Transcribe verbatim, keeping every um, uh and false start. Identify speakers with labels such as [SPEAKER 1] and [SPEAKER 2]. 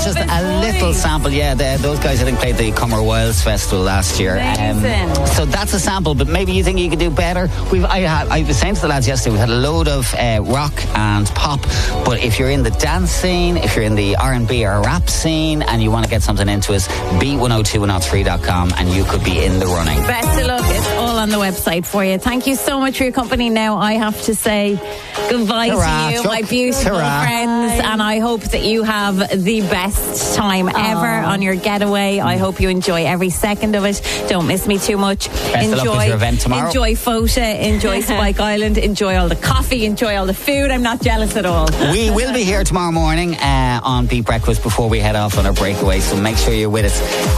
[SPEAKER 1] that's just a little sample. Yeah, the, those guys I think played the Comer Wilds Festival last year. Um, so that's a sample, but maybe you think you could do better. We've I, had, I was saying to the lads yesterday, we had a load of uh, rock and pop, but if you're in the dance scene, if you're in the R and B or rap scene, and you want to get something into us, B one oh two one oh three dot com, and you could be in the running.
[SPEAKER 2] Best of luck. It's all on the website for you. Thank you so much for your company. Now I have to say goodbye
[SPEAKER 1] Hurrah,
[SPEAKER 2] to you,
[SPEAKER 1] Chuck.
[SPEAKER 2] my beautiful
[SPEAKER 1] Hurrah.
[SPEAKER 2] friends, and I hope that you have the best time ever
[SPEAKER 3] Aww.
[SPEAKER 2] on your getaway. I hope you enjoy every second of it. Don't miss me too much.
[SPEAKER 1] Best
[SPEAKER 2] enjoy,
[SPEAKER 1] of luck with your event tomorrow.
[SPEAKER 2] Enjoy Fota, enjoy Spike Island, enjoy all the coffee, enjoy all the food. I'm not jealous at all.
[SPEAKER 1] We will be here tomorrow morning uh, on Beat Breakfast before we head off on our breakaway, so make sure you're with us.